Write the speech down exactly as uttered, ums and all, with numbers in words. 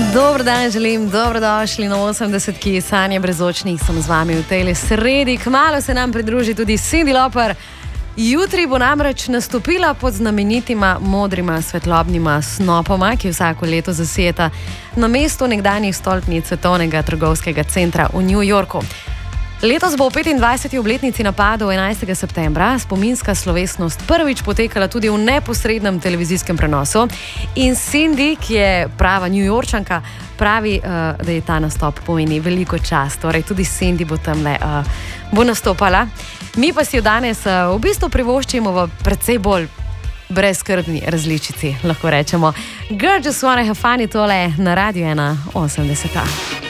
Dober dan, želim, dobrodošli na osemdesetki Sanje brezočnih, sem z vami v tej sredi. Kmalu se nam pridruži tudi Cindy Lauper. Jutri bo namreč nastopila pod znamenitima modrima svetlobnima snopoma, ki vsako leto zasijeta na mestu nekdanjih stolpnic Svetovnega trgovskega centra v New Yorku. Letos bo v petindvajseti obletnici napadov enajstega septembra spominska slovesnost prvič potekala tudi v neposrednem televizijskem prenosu. In Cindy, ki je prava Newyorčanka, pravi, uh, da je ta nastop pomeni veliko čast. Torej tudi Cindy bo tamle uh, bo nastopala. Mi pa si jo danes uh, v bistvu privoščimo v precej bolj brezskrbni različici, lahko rečemo. Girl Just Wanna Have Fun, tole na Radiu ena osemdeset.